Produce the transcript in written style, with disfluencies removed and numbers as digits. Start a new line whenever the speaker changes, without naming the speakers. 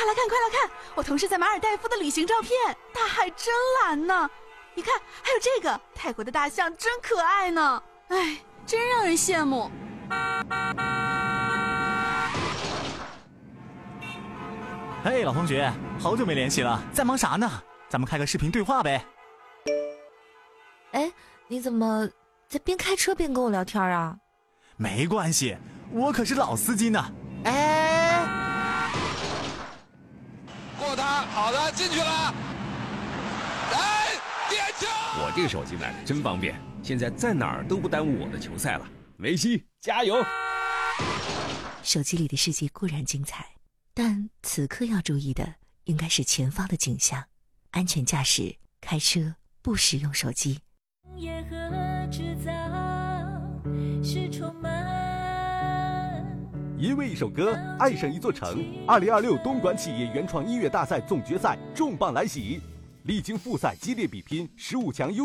快来看，快来看！我同事在马尔代夫的旅行照片，大海真蓝呢。你看，还有这个泰国的大象真可爱呢。哎，真让人羡慕。
嘿，老同学，好久没联系了，在忙啥呢？咱们开个视频对话呗。
哎，你怎么在边开车边跟我聊天啊？
没关系，我可是老司机呢。
哎，
过他，好的，进去了。哎，点球！
我这个手机买的真方便，现在在哪儿都不耽误我的球赛了。梅西，加油！
手机里的世界固然精彩，但此刻要注意的应该是前方的景象。安全驾驶，开车不使用手机。
业和制造是充满。
因为一首歌，爱上一座城。2026东莞企业原创音乐大赛总决赛重磅来袭，历经复赛激烈比拼，15强优。